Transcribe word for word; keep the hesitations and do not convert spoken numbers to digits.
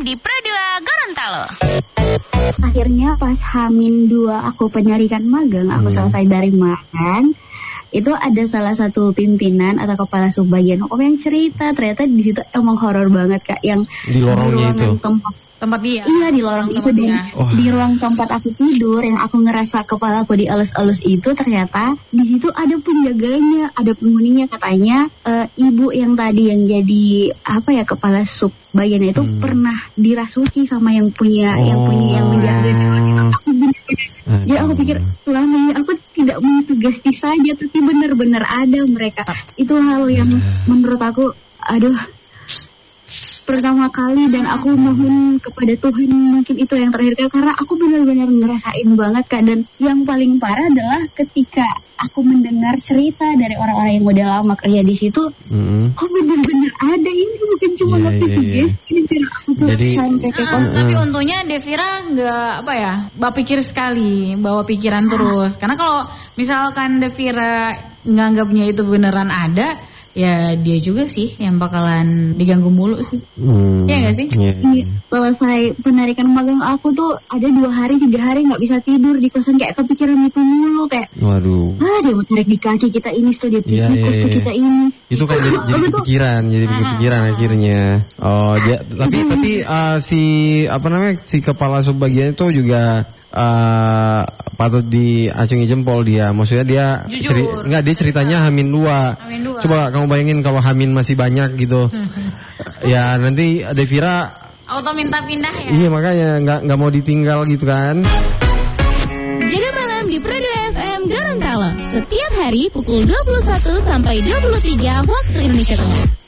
di Pro dua Gorontalo. Akhirnya pas Hamin dua aku penarikan magang, aku hmm. selesai dari magang, itu ada salah satu pimpinan atau kepala subbagian hukum yang cerita, ternyata di situ emang horor banget Kak, yang di lorongnya itu. Tempat tempat dia. Iya, di lorong itu di, oh. di ruang tempat aku tidur yang aku ngerasa kepala aku dielus-elus itu, ternyata di situ ada penjaganya, ada penghuninya. Katanya uh, ibu yang tadi yang jadi apa ya kepala sub bagian itu hmm. pernah dirasuki sama yang punya oh. yang punya yang menjaga. Aku benar-benar, jadi aku pikir selama ini aku tidak mensugesti saja, tapi benar-benar ada mereka. Itu hal yang menurut aku, aduh, pertama kali, dan aku mohon kepada Tuhan mungkin itu yang terakhir kali, karena aku benar-benar ngerasain banget Kak. Dan yang paling parah adalah ketika aku mendengar cerita dari orang-orang yang udah lama kerja di situ, mm-hmm. oh benar-benar ada, ini bukan cuma yeah, ngerti yeah, sugesti, yeah. ini aku tuh jadi sampai ke uh, tapi untungnya Devira nggak apa ya, berpikir sekali, bawa pikiran terus. Karena kalau misalkan Devira nganggapnya itu beneran ada, ya dia juga sih yang bakalan diganggu mulu sih. Hmm. Iya gak sih? Yeah, yeah. Selesai penarikan magang aku tuh ada dua hari, tiga hari gak bisa tidur di kosan, kayak kepikiran itu mulu, kayak waduh, ah dia mau tarik di kaki kita ini, setelah dia yeah, pikir yeah, yeah. kita ini. Itu kan jadi, jadi kepikiran, jadi kepikiran akhirnya. Oh, ja, tapi tapi uh, si apa namanya si kepala subbagian itu juga uh, patut diacungi jempol dia. Maksudnya dia ceri, enggak dia ceritanya Hamin dua. Hamin dua. Coba kamu bayangin kalau Hamin masih banyak gitu. Ya nanti Devira auto minta pindah ya. Iya, makanya enggak enggak mau ditinggal gitu kan. Jaga malam di Pro dua F M Gorontalo setiap hari pukul dua puluh satu sampai dua puluh tiga waktu Indonesia Tengah.